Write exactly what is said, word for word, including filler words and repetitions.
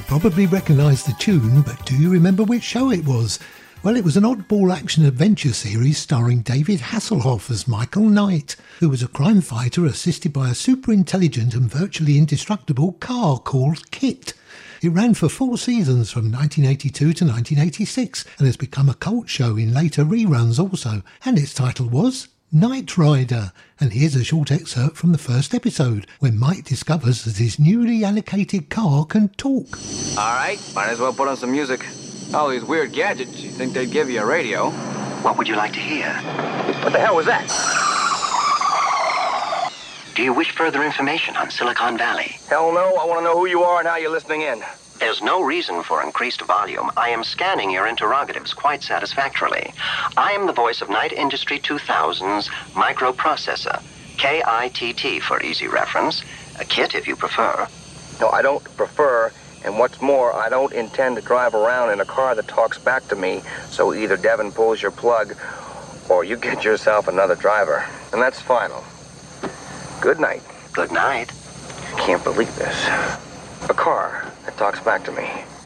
probably recognise the tune, but do you remember which show it was? Well, it was an oddball action-adventure series starring David Hasselhoff as Michael Knight, who was a crime fighter assisted by a super-intelligent and virtually indestructible car called KITT. It ran for four seasons from nineteen eighty-two to nineteen eighty-six and has become a cult show in later reruns also, and its title was Knight Rider. And here's a short excerpt from the first episode, when Mike discovers that his newly allocated car can talk. All right, might as well put on some music. All these weird gadgets, you'd think they'd give you a radio. What would you like to hear? What the hell was that? Do you wish further information on Silicon Valley? Hell no, I want to know who you are and how you're listening in. There's no reason for increased volume. I am scanning your interrogatives quite satisfactorily. I am the voice of Knight Industry two thousand's microprocessor. K I T T for easy reference. A KITT if you prefer. No, I don't prefer, and what's more, I don't intend to drive around in a car that talks back to me, so either Devin pulls your plug, or you get yourself another driver. And that's final. Good night. Good night. I can't believe this. A car that talks back to me.